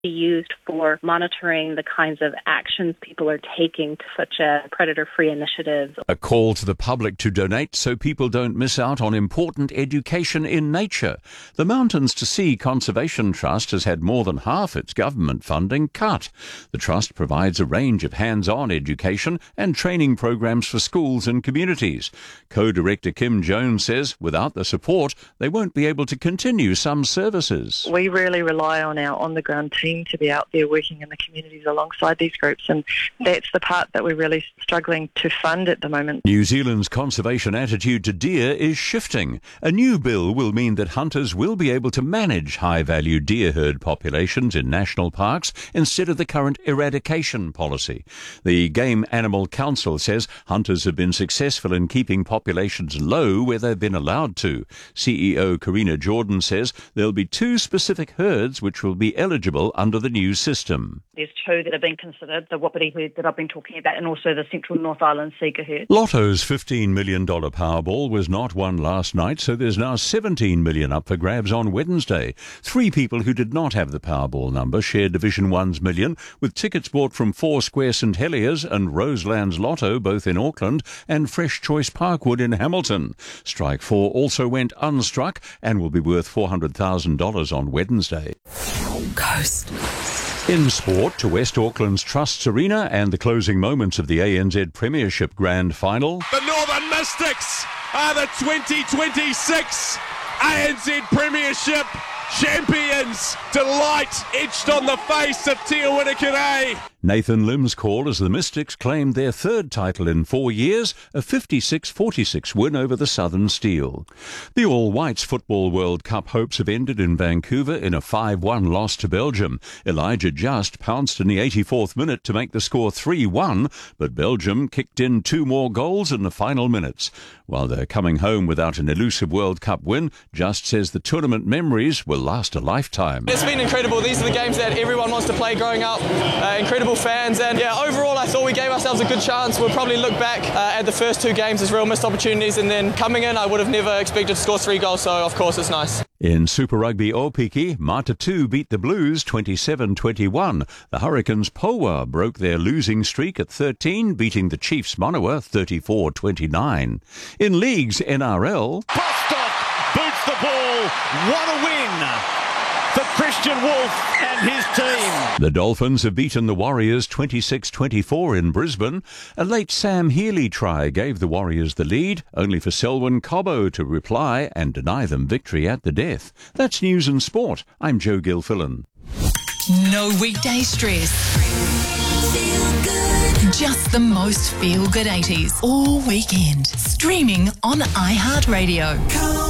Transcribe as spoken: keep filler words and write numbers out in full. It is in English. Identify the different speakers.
Speaker 1: be used for monitoring the kinds of actions people are taking to such a predator-free initiative.
Speaker 2: A call to the public to donate so people don't miss out on important education in nature. The Mountains to Sea Conservation Trust has had more than half its government funding cut. The trust provides a range of hands-on education and training programs for schools and communities. Co-director Kim Jones says without the support, they won't be able to continue some services.
Speaker 3: We really rely on our on-the-ground team to be out there working in the communities alongside these groups, and that's the part that we're really struggling to fund at the moment.
Speaker 2: New Zealand's conservation attitude to deer is shifting. A new bill will mean that hunters will be able to manage high-value deer herd populations in national parks instead of the current eradication policy. The Game Animal Council says hunters have been successful in keeping populations low where they've been allowed to. C E O Karina Jordan says there'll be two specific herds which will be eligible under the new system.
Speaker 4: There's two that have been considered, the Wapiti herd that I've been talking about and also the Central North Island Sika herd.
Speaker 2: Lotto's fifteen million dollars Powerball was not won last night, so there's now seventeen million dollars up for grabs on Wednesday. Three people who did not have the Powerball number share Division one's million, with tickets bought from Four Square St Heliers and Roselands Lotto, both in Auckland, and Fresh Choice Parkwood in Hamilton. Strike four also went unstruck and will be worth four hundred thousand dollars on Wednesday.
Speaker 5: Coast.
Speaker 2: In sport, to West Auckland's Trusts Arena and the closing moments of the A N Z Premiership Grand Final.
Speaker 6: The Northern Mystics are the twenty twenty-six A N Z Premiership champions. Delight etched on the face of Te Awamutu.
Speaker 2: Nathan Lim's call as the Mystics claimed their third title in four years, a fifty-six forty-six win over the Southern Steel. The All-Whites Football World Cup hopes have ended in Vancouver in a five one loss to Belgium. Elijah Just pounced in the eighty-fourth minute to make the score three one, but Belgium kicked in two more goals in the final minutes. While they're coming home without an elusive World Cup win, Just says the tournament memories will last a lifetime.
Speaker 7: It's been incredible. These are the games that everyone wants to play growing up. Uh, incredible fans, and yeah, overall I thought we gave ourselves a good chance. We'll probably look back uh, at the first two games as real missed opportunities, and then coming in I would have never expected to score three goals, so of course it's nice.
Speaker 2: In Super Rugby Aupiki, Matatu beat the Blues twenty-seven twenty-one. The Hurricanes Powa broke their losing streak at thirteen, beating the Chiefs Manawa thirty-four twenty-nine. In League's N R L...
Speaker 8: Bostock boots the ball. What a win for Christian Wolf and his team.
Speaker 2: The Dolphins have beaten the Warriors twenty-six twenty-four in Brisbane. A late Sam Healy try gave the Warriors the lead, only for Selwyn Cobbo to reply and deny them victory at the death. That's News and Sport. I'm Joe Gilfillan.
Speaker 5: No weekday stress. Feel good. Just the most feel-good eighties all weekend. Streaming on iHeartRadio.